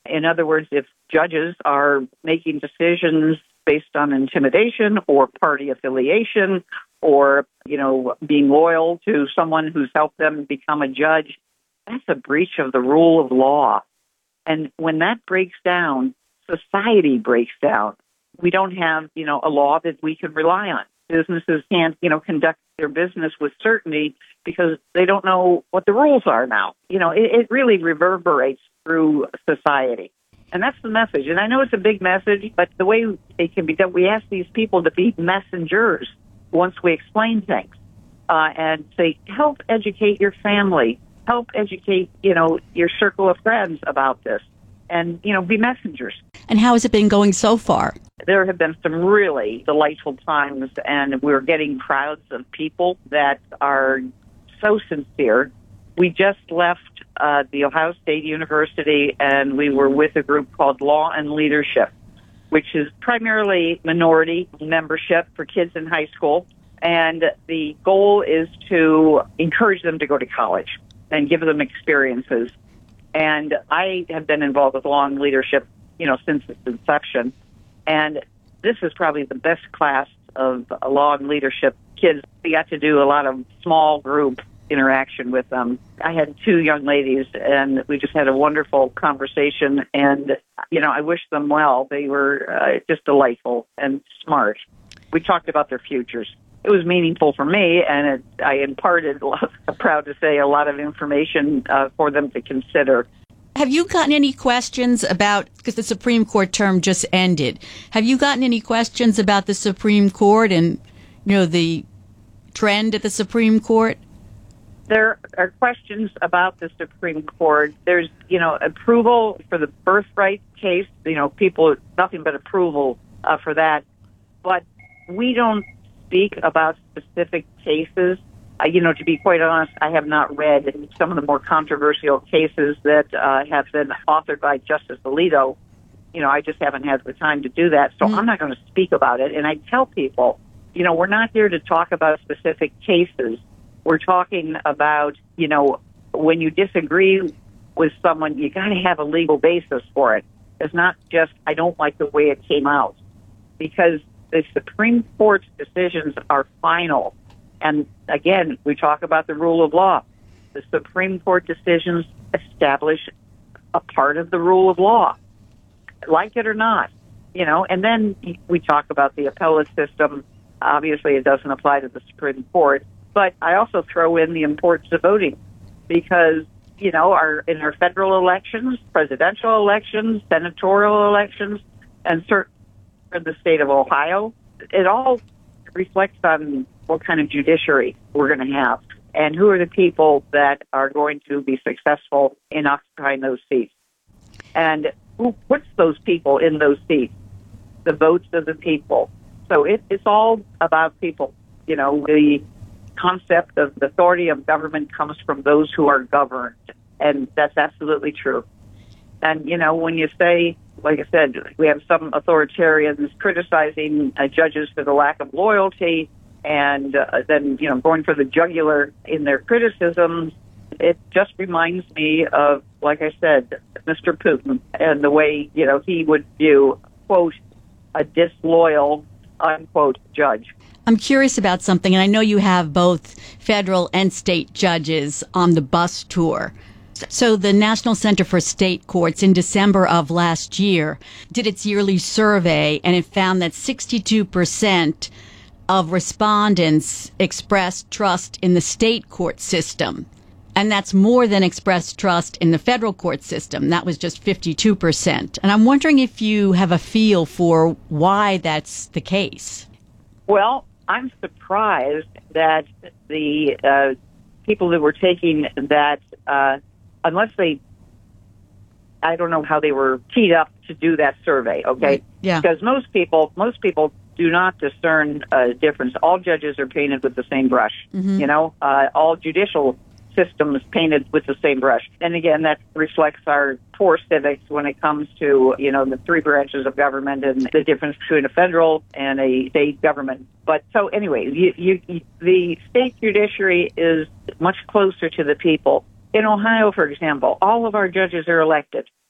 In other words, if judges are making decisions based on intimidation or party affiliation or, being loyal to someone who's helped them become a judge, that's a breach of the rule of law. And when that breaks down, society breaks down. We don't have, a law that we can rely on. Businesses can't, conduct their business with certainty because they don't know what the rules are now. It really reverberates through society. And that's the message. And I know it's a big message, but the way it can be done, we ask these people to be messengers once we explain things and say, help educate your family, help educate, your circle of friends about this, and, be messengers. And how has it been going so far? There have been some really delightful times, and we're getting crowds of people that are so sincere. We just left the Ohio State University, and we were with a group called Law and Leadership, which is primarily minority membership for kids in high school. And the goal is to encourage them to go to college and give them experiences. And I have been involved with Law and Leadership, since its inception. And this is probably the best class of Law and Leadership kids. We got to do a lot of small group interaction with them. I had two young ladies, and we just had a wonderful conversation. And, I wish them well. They were just delightful and smart. We talked about their futures. It was meaningful for me, and I imparted, I'm proud to say, a lot of information for them to consider. Have you gotten any questions about, because the Supreme Court term just ended, have you gotten any questions about the Supreme Court and, the trend at the Supreme Court? There are questions about the Supreme Court. There's, approval for the birthright case. People, nothing but approval for that. But we don't speak about specific cases. To be quite honest, I have not read some of the more controversial cases that have been authored by Justice Alito. I just haven't had the time to do that, so I'm not going to speak about it. And I tell people, we're not here to talk about specific cases. We're talking about, when you disagree with someone, you got to have a legal basis for it. It's not just, I don't like the way it came out. Because the Supreme Court's decisions are final. And again, we talk about the rule of law. The Supreme Court decisions establish a part of the rule of law, like it or not, and then we talk about the appellate system. Obviously, it doesn't apply to the Supreme Court, but I also throw in the importance of voting because, in our federal elections, presidential elections, senatorial elections, and certainly in the state of Ohio, it all reflects on what kind of judiciary we're going to have and who are the people that are going to be successful in occupying those seats. And who puts those people in those seats? The votes of the people. So it's all about people. The concept of the authority of government comes from those who are governed, and that's absolutely true. And, when you say, like I said, we have some authoritarians criticizing judges for the lack of loyalty and then, going for the jugular in their criticisms, it just reminds me of, like I said, Mr. Putin and the way, he would view, quote, a disloyal, unquote, judge. I'm curious about something, and I know you have both federal and state judges on the bus tour. So the National Center for State Courts in December of last year did its yearly survey, and it found that 62% of respondents expressed trust in the state court system. And that's more than expressed trust in the federal court system. That was just 52%. And I'm wondering if you have a feel for why that's the case. Well, I'm surprised that the people that were taking that, unless I don't know how they were teed up to do that survey, okay? Yeah. Because most people do not discern a difference. All judges are painted with the same brush, all judicial systems painted with the same brush. And again, that reflects our poor civics when it comes to, the three branches of government and the difference between a federal and a state government. But so anyway, the state judiciary is much closer to the people. In Ohio, for example, all of our judges are elected.